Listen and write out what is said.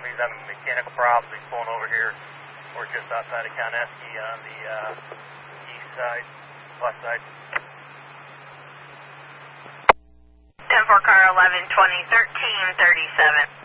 He's having mechanical problems. He's pulling over here. We're just outside of Coneski on the east side, west side. 10-4 car 11, 20, 13, 37.